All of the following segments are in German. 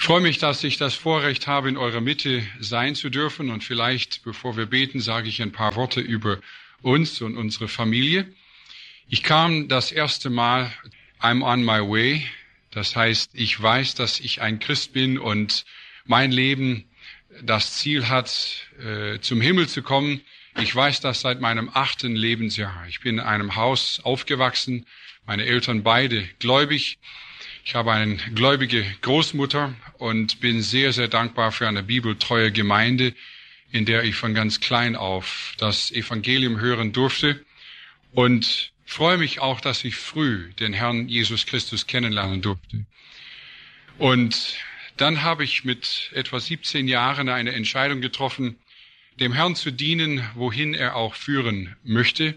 freue mich, dass ich das Vorrecht habe, in eurer Mitte sein zu dürfen. Und vielleicht, bevor wir beten, sage ich ein paar Worte über uns und unsere Familie. Ich kam das erste Mal I'm on my way. Das heißt, ich weiß, dass ich ein Christ bin und mein Leben das Ziel hat, zum Himmel zu kommen. Ich weiß das seit meinem 8. Lebensjahr. Ich bin in einem Haus aufgewachsen, meine Eltern beide gläubig. Ich habe eine gläubige Großmutter und bin sehr, sehr dankbar für eine bibeltreue Gemeinde, in der ich von ganz klein auf das Evangelium hören durfte. Und freue mich auch, dass ich früh den Herrn Jesus Christus kennenlernen durfte. Und dann habe ich mit etwa 17 Jahren eine Entscheidung getroffen, dem Herrn zu dienen, wohin er auch führen möchte.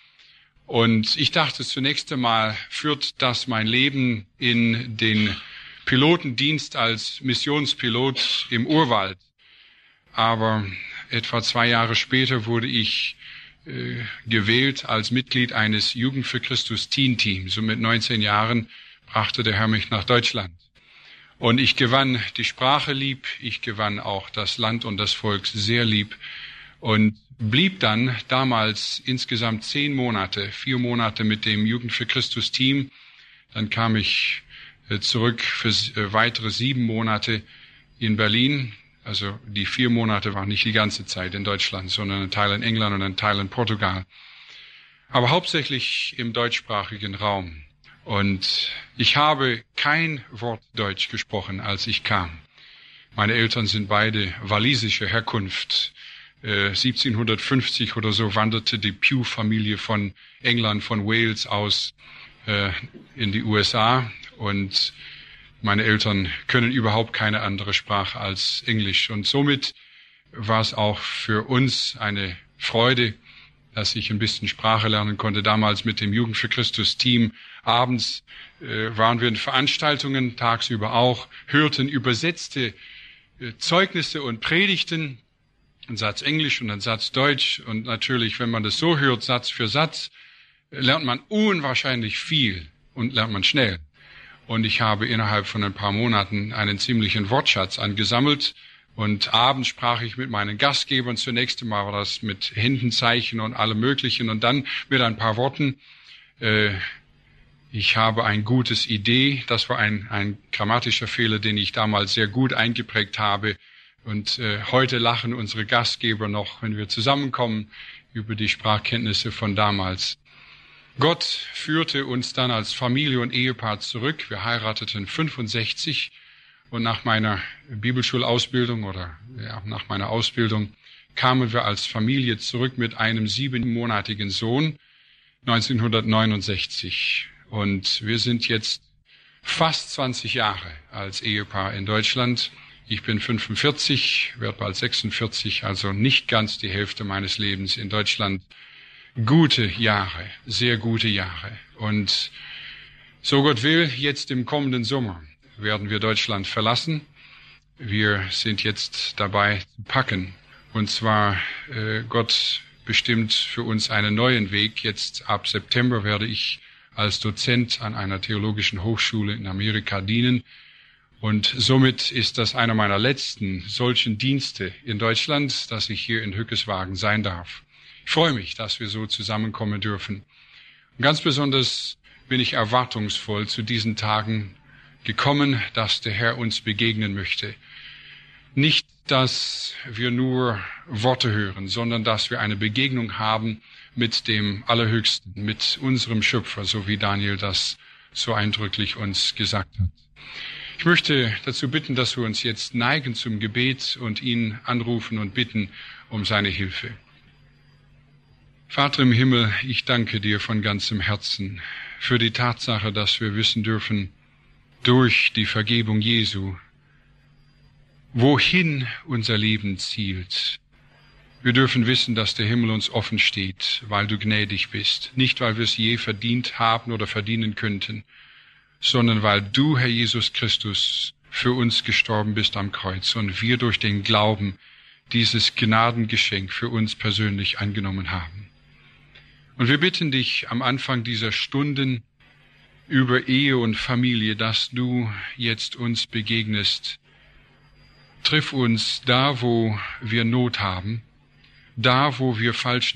Und ich dachte zunächst einmal, führt das mein Leben in den Pilotendienst als Missionspilot im Urwald. Aber etwa 2 Jahre später wurde ich gewählt als Mitglied eines Jugend für Christus Teen Teams. Und mit 19 Jahren brachte der Herr mich nach Deutschland. Und ich gewann die Sprache lieb, ich gewann auch das Land und das Volk sehr lieb und blieb dann damals insgesamt 10 Monate, 4 Monate mit dem Jugend für Christus Team. Dann kam ich zurück für weitere 7 Monate in Berlin. Also die 4 Monate waren nicht die ganze Zeit in Deutschland, sondern ein Teil in England und ein Teil in Portugal. Aber hauptsächlich im deutschsprachigen Raum. Und ich habe kein Wort Deutsch gesprochen, als ich kam. Meine Eltern sind beide walisischer Herkunft. 1750 oder so wanderte die Pugh-Familie von England, von Wales aus in die USA. Und meine Eltern können überhaupt keine andere Sprache als Englisch. Und somit war es auch für uns eine Freude, dass ich ein bisschen Sprache lernen konnte. Damals mit dem Jugend für Christus Team. Abends waren wir in Veranstaltungen, tagsüber auch, hörten übersetzte Zeugnisse und Predigten, ein Satz Englisch und ein Satz Deutsch. Und natürlich, wenn man das so hört, Satz für Satz, lernt man unwahrscheinlich viel und lernt man schnell. Und ich habe innerhalb von ein paar Monaten einen ziemlichen Wortschatz angesammelt. Und abends sprach ich mit meinen Gastgebern. Zunächst einmal war das mit Händenzeichen und allem Möglichen und dann mit ein paar Worten. Ich habe ein gutes Idee. Das war ein grammatischer Fehler, den ich damals sehr gut eingeprägt habe. Und heute lachen unsere Gastgeber noch, wenn wir zusammenkommen, über die Sprachkenntnisse von damals. Gott führte uns dann als Familie und Ehepaar zurück. Wir heirateten 65 und nach meiner Bibelschulausbildung nach meiner Ausbildung kamen wir als Familie zurück mit einem 7-monatigen Sohn 1969. Und wir sind jetzt fast 20 Jahre als Ehepaar in Deutschland. Ich bin 45, werde bald 46, also nicht ganz die Hälfte meines Lebens in Deutschland. Gute Jahre, sehr gute Jahre. Und so Gott will, jetzt im kommenden Sommer werden wir Deutschland verlassen. Wir sind jetzt dabei zu packen. Und zwar, Gott bestimmt für uns einen neuen Weg. Jetzt ab September werde ich als Dozent an einer theologischen Hochschule in Amerika dienen. Und somit ist das einer meiner letzten solchen Dienste in Deutschland, dass ich hier in Hückeswagen sein darf. Ich freue mich, dass wir so zusammenkommen dürfen. Und ganz besonders bin ich erwartungsvoll zu diesen Tagen gekommen, dass der Herr uns begegnen möchte. Nicht, dass wir nur Worte hören, sondern dass wir eine Begegnung haben mit dem Allerhöchsten, mit unserem Schöpfer, so wie Daniel das so eindrücklich uns gesagt hat. Ich möchte dazu bitten, dass wir uns jetzt neigen zum Gebet und ihn anrufen und bitten um seine Hilfe. Vater im Himmel, ich danke dir von ganzem Herzen für die Tatsache, dass wir wissen dürfen, durch die Vergebung Jesu, wohin unser Leben zielt. Wir dürfen wissen, dass der Himmel uns offen steht, weil du gnädig bist. Nicht, weil wir es je verdient haben oder verdienen könnten, sondern weil du, Herr Jesus Christus, für uns gestorben bist am Kreuz und wir durch den Glauben dieses Gnadengeschenk für uns persönlich angenommen haben. Und wir bitten dich am Anfang dieser Stunden über Ehe und Familie, dass du jetzt uns begegnest triff uns da, wo wir Not haben, da, wo wir falsch